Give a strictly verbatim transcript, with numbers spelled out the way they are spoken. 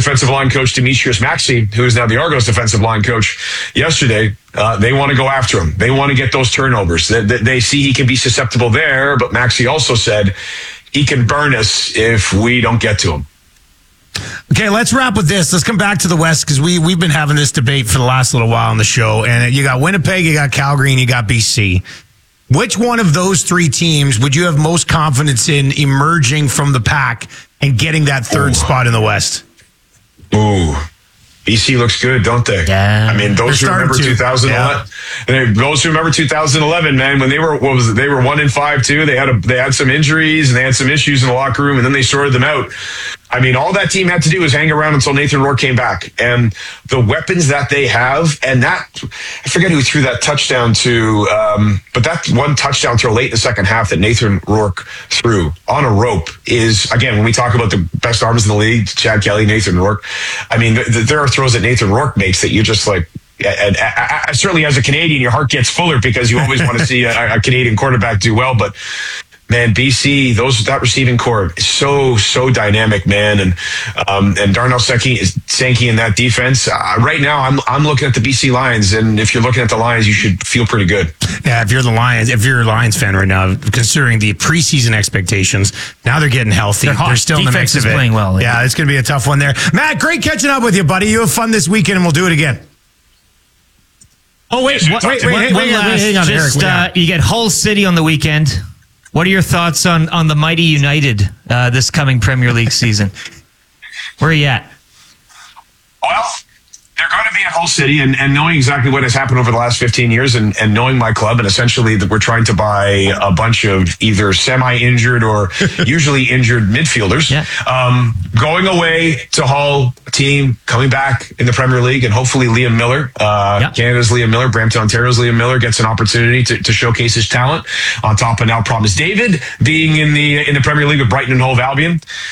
defensive line coach Demetrius Maxey, who is now the Argos defensive line coach, yesterday, uh, they want to go after him. They want to get those turnovers. They, they, they see he can be susceptible there, but Maxey also said he can burn us if we don't get to him. Okay, let's wrap with this. Let's come back to the West because we, we've been having this debate for the last little while on the show. And you got Winnipeg, you got Calgary, and you got B C. Which one of those three teams would you have most confidence in emerging from the pack and getting that third Ooh. spot in the West? Ooh. B C looks good, don't they? Yeah. I mean, those who remember two thousand eleven, yeah. those who remember two thousand eleven, man, when they were what was it? They were one in five too. They had a, they had some injuries and they had some issues in the locker room, and then they sorted them out. I mean, all that team had to do was hang around until Nathan Rourke came back, and the weapons that they have, and that I forget who threw that touchdown to, um, but that one touchdown throw late in the second half that Nathan Rourke threw on a rope is, again, when we talk about the best arms in the league, Chad Kelly, Nathan Rourke. I mean, th- th- there are throws that Nathan Rourke makes that you just like. And I, I, certainly, as a Canadian, your heart gets fuller because you always want to see a, a Canadian quarterback do well, but. Man, B C, those that receiving core is so so dynamic, man, and um, and Darnell Sankey is Sankey in that defense. Uh, right now, I'm I'm looking at the B C Lions, and if you're looking at the Lions, you should feel pretty good. Yeah, if you're the Lions, if you're a Lions fan right now, considering the preseason expectations, now they're getting healthy. They're, they're still Defense in the mix is of it. Playing well. Yeah, it's going to be a tough one there. Matt, great catching up with you, buddy. You have fun this weekend, and we'll do it again. Oh wait, wait, wait, wait, wait, wait, hang on, just Eric, uh, you get Hull City on the weekend. What are your thoughts on, on the mighty United uh, this coming Premier League season? Where are you at? Well, they're going to be at Hull City, and, and knowing exactly what has happened over the last fifteen years and, and knowing my club, and essentially that we're trying to buy a bunch of either semi-injured or usually injured midfielders. Yeah. Um, going away to Hull, a team coming back in the Premier League, and hopefully Liam Miller, uh, yeah. Canada's Liam Miller, Brampton, Ontario's Liam Miller gets an opportunity to, to showcase his talent on top of now Promise David being in the in the Premier League with Brighton and Hove Albion.